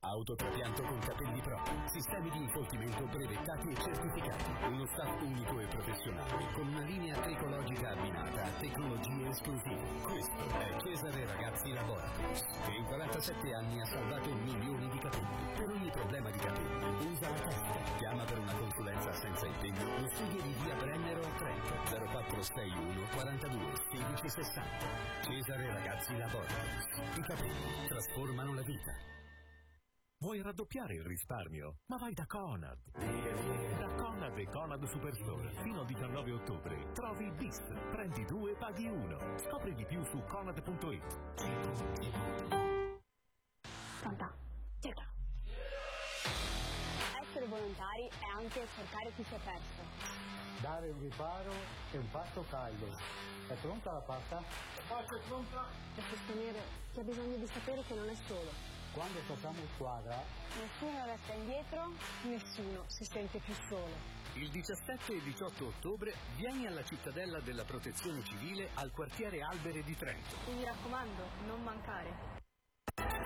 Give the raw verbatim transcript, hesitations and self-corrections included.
Autotrapianto con Capelli Pro. Sistemi di infoltimento brevettati e certificati. Uno staff unico e professionale con una linea ecologica abbinata a tecnologie esclusive. Questo è Cesare Ragazzi Laboratories, che in quarantasette anni ha salvato milioni di capelli. Per ogni problema di capelli, usa la testa. Chiama per una consulenza senza impegno lo studio di via Brennero a Trento. zero quattro sei uno quarantadue sedici sessanta. Cesare Ragazzi Laboratories. I capelli trasformano la vita. Vuoi raddoppiare il risparmio? Ma vai da Conad! Da Conad e Conad Superstore. Fino al diciannove ottobre trovi bis. Prendi due, paghi uno. Scopri di più su conad punto it. Pronta? Cerca. Essere volontari è anche cercare chi si è perso. Dare un riparo e un pasto caldo. È pronta la pasta? La pasta è pronta! Per sostenere chi ha bisogno di sapere che non è solo. Quando facciamo squadra, Nessuno resta indietro, nessuno si sente più solo. Il diciassette e diciotto ottobre vieni alla cittadella della Protezione Civile al quartiere Albere di Trento. E mi raccomando, non mancare.